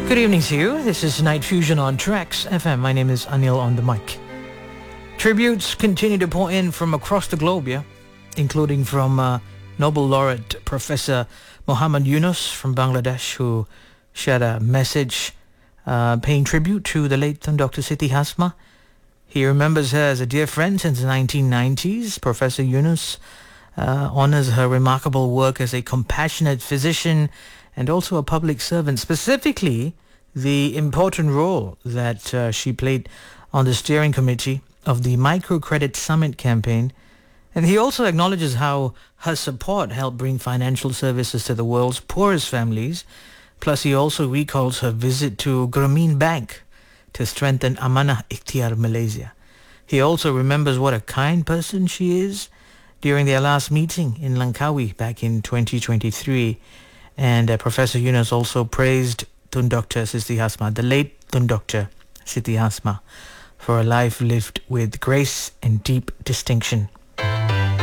Good evening to you. This is Night Fusion on Tracks FM. My name is Anil on the mic. Tributes continue to pour in from across the globe, yeah? Including from Nobel laureate Professor Muhammad Yunus from Bangladesh, who shared a message paying tribute to the late Dr. Siti Hasma. He remembers her as a dear friend since the 1990s. Professor Yunus honors her remarkable work as a compassionate physician and also a public servant, specifically the important role that she played on the steering committee of the Microcredit Summit campaign. And he also acknowledges how her support helped bring financial services to the world's poorest families. Plus, he also recalls her visit to Grameen Bank to strengthen Amanah Ikhtiar Malaysia. He also remembers what a kind person she is during their last meeting in Langkawi back in 2023. And Professor Yunus also praised Tun Dr. Siti Hasma, the late Tun Dr. Siti Hasma, for a life lived with grace and deep distinction.